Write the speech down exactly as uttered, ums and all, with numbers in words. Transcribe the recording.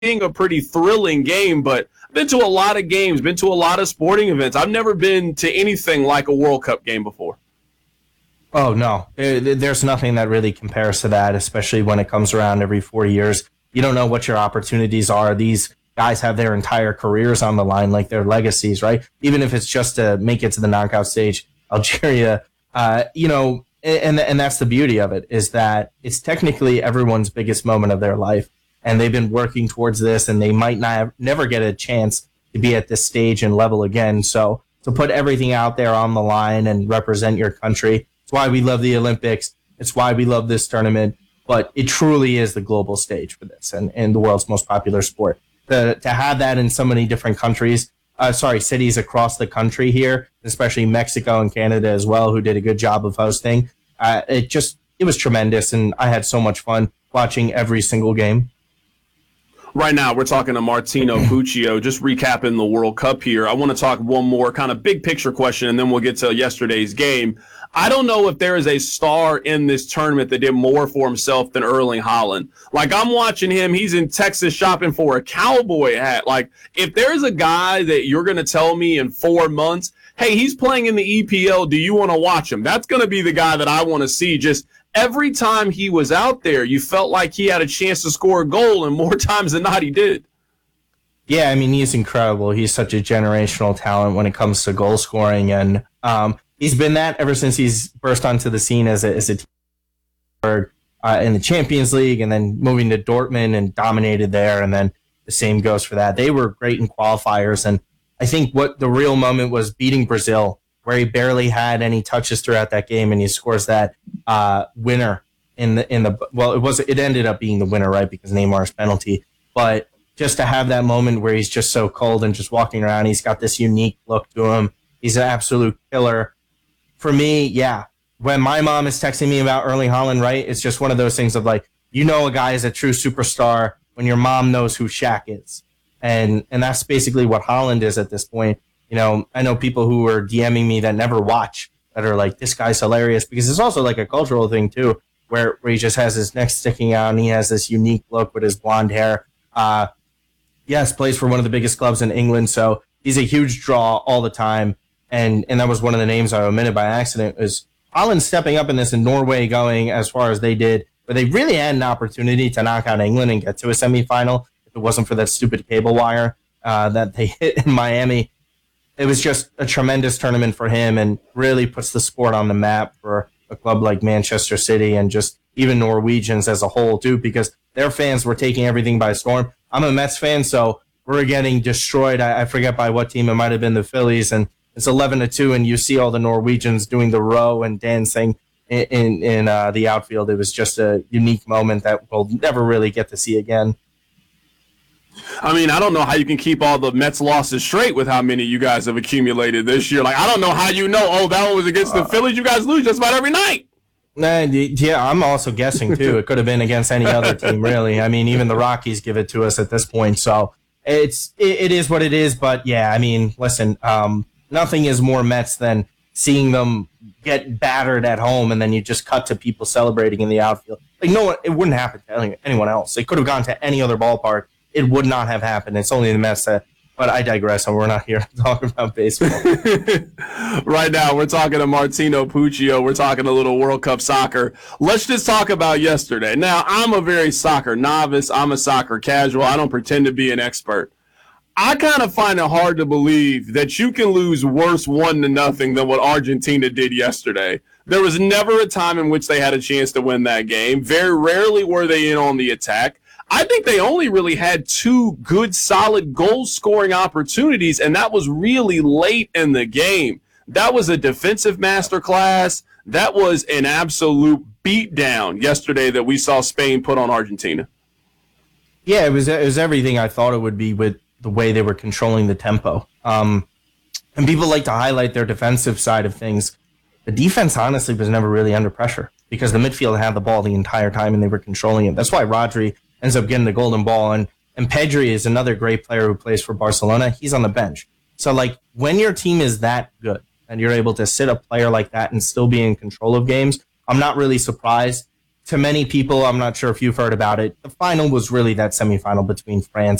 being a pretty thrilling game, but I've been to a lot of games, been to a lot of sporting events. I've never been to anything like a World Cup game before. Oh, no. There's nothing that really compares to that, especially when it comes around every four years. You don't know what your opportunities are. These guys have their entire careers on the line, like their legacies, right? Even if it's just to make it to the knockout stage, Algeria, uh, you know, and and that's the beauty of it, is that it's technically everyone's biggest moment of their life. And they've been working towards this, and they might not have, never get a chance to be at this stage and level again. So to put everything out there on the line and represent your country, it's why we love the Olympics. It's why we love this tournament. But it truly is the global stage for this and, and the world's most popular sport. To, to have that in so many different countries, uh, sorry, cities across the country here, especially Mexico and Canada as well, who did a good job of hosting, uh, it just, it was tremendous. And I had so much fun watching every single game. Right now, we're talking to Martino Puccio, just recapping the World Cup here. I want to talk one more kind of big picture question, and then we'll get to yesterday's game. I don't know if there is a star in this tournament that did more for himself than Erling Haaland. Like, I'm watching him. He's in Texas shopping for a cowboy hat. Like, if there's a guy that you're going to tell me in four months, hey, he's playing in the E P L, do you want to watch him? That's going to be the guy that I want to see. Just every time he was out there, you felt like he had a chance to score a goal, and more times than not, he did. Yeah, I mean, he's incredible. He's such a generational talent when it comes to goal scoring, and um, he's been that ever since he's burst onto the scene as a, as a team uh, in the Champions League, and then moving to Dortmund and dominated there, and then the same goes for that. They were great in qualifiers, and I think what the real moment was beating Brazil, where he barely had any touches throughout that game, and he scores that uh, winner in the in the well, it was it ended up being the winner, right, because Neymar's penalty. But just to have that moment where he's just so cold and just walking around, he's got this unique look to him. He's an absolute killer. For me, yeah, when my mom is texting me about Erling Haaland, right, it's just one of those things of like, you know, a guy is a true superstar when your mom knows who Shaq is, and and that's basically what Haaland is at this point. You know, I know people who are DMing me that never watch that are like, this guy's hilarious, because it's also like a cultural thing too, where, where he just has his neck sticking out and he has this unique look with his blonde hair. Uh, yes, plays for one of the biggest clubs in England, so he's a huge draw all the time. And and that was one of the names I omitted by accident, was Haaland stepping up in this and Norway going as far as they did, but they really had an opportunity to knock out England and get to a semifinal if it wasn't for that stupid cable wire uh, that they hit in Miami. It was just a tremendous tournament for him and really puts the sport on the map for a club like Manchester City and just even Norwegians as a whole, too, because their fans were taking everything by storm. I'm a Mets fan, so we're getting destroyed. I, I forget by what team. It might have been the Phillies, and it's eleven to two, and you see all the Norwegians doing the row and dancing in, in, in uh, the outfield. It was just a unique moment that we'll never really get to see again. I mean, I don't know how you can keep all the Mets losses straight with how many you guys have accumulated this year. Like, I don't know how you know, oh, that one was against the Phillies. You guys lose just about every night. Nah, yeah, I'm also guessing, too. It could have been against any other team, really. I mean, even the Rockies give it to us at this point. So it's it, it is what it is. But, yeah, I mean, listen, um, nothing is more Mets than seeing them get battered at home, and then you just cut to people celebrating in the outfield. Like, no, it wouldn't happen to anyone else. It could have gone to any other ballpark. It would not have happened. It's only the Mets that, but I digress, and we're not here to talk about baseball. Right now, we're talking to Martino Puccio. We're talking a little World Cup soccer. Let's just talk about yesterday. Now, I'm a very soccer novice. I'm a soccer casual. I don't pretend to be an expert. I kind of find it hard to believe that you can lose worse one to nothing than what Argentina did yesterday. There was never a time in which they had a chance to win that game. Very rarely were they in on the attack. I think they only really had two good, solid goal-scoring opportunities, and that was really late in the game. That was a defensive masterclass. That was an absolute beatdown yesterday that we saw Spain put on Argentina. Yeah, it was it was everything I thought it would be with the way they were controlling the tempo. Um, and people like to highlight their defensive side of things. The defense, honestly, was never really under pressure because the midfield had the ball the entire time and they were controlling it. That's why Rodri ends up getting the golden ball. And, and Pedri is another great player who plays for Barcelona. He's on the bench. So, like, when your team is that good and you're able to sit a player like that and still be in control of games, I'm not really surprised to many people, I'm not sure if you've heard about it, the final was really that semifinal between France